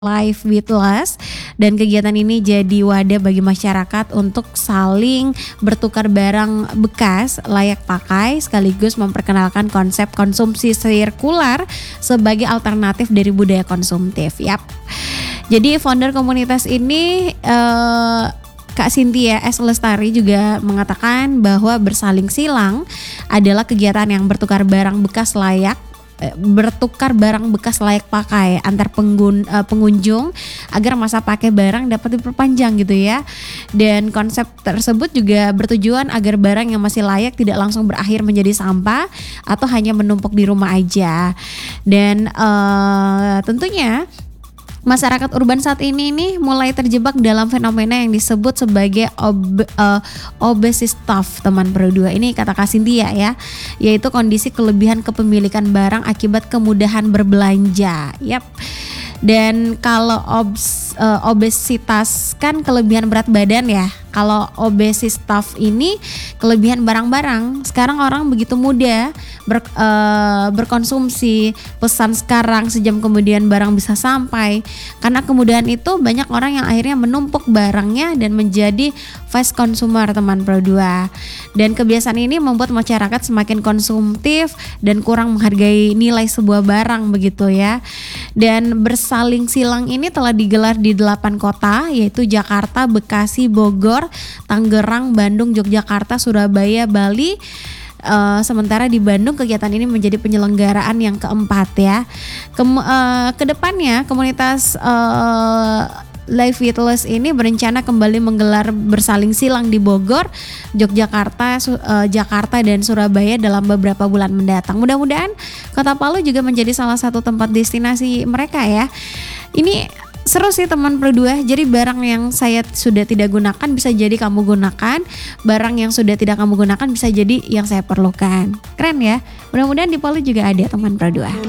Live with Lust, dan kegiatan ini jadi wadah bagi masyarakat untuk saling bertukar barang bekas layak pakai sekaligus memperkenalkan konsep konsumsi sirkular sebagai alternatif dari budaya konsumtif. Yap. Jadi founder komunitas ini Kak Cynthia S. Lestari juga mengatakan bahwa bersaling silang adalah kegiatan yang bertukar barang bekas layak pakai antar pengunjung agar masa pakai barang dapat diperpanjang gitu ya. Dan konsep tersebut juga bertujuan agar barang yang masih layak tidak langsung berakhir menjadi sampah atau hanya menumpuk di rumah aja. Dan tentunya masyarakat urban saat ini nih mulai terjebak dalam fenomena yang disebut sebagai obesitas, teman berdua. Ini kata Kak Cynthia ya, yaitu kondisi kelebihan kepemilikan barang akibat kemudahan berbelanja. Yap. Dan kalau obesitas kan kelebihan berat badan ya. Kalau obesitas ini kelebihan barang-barang. Sekarang orang begitu mudah berkonsumsi, pesan sekarang sejam kemudian barang bisa sampai. Karena kemudahan itu banyak orang yang akhirnya menumpuk barangnya dan menjadi fast consumer, teman Pro 2. Dan kebiasaan ini membuat masyarakat semakin konsumtif dan kurang menghargai nilai sebuah barang begitu ya. Dan bersaling silang ini telah digelar di 8 kota, yaitu Jakarta, Bekasi, Bogor, Tangerang, Bandung, Yogyakarta, Surabaya, Bali. Sementara di Bandung kegiatan ini menjadi penyelenggaraan yang keempat ya. Kedepannya komunitas Live with Lust ini berencana kembali menggelar bersaling silang di Bogor, Yogyakarta, Jakarta dan Surabaya dalam beberapa bulan mendatang. Mudah-mudahan Kota Palu juga menjadi salah satu tempat destinasi mereka ya. Ini seru sih teman Pro 2. Jadi barang yang saya sudah tidak gunakan bisa jadi kamu gunakan, barang yang sudah tidak kamu gunakan bisa jadi yang saya perlukan. Keren ya. Mudah-mudahan di Palu juga ada teman Pro 2.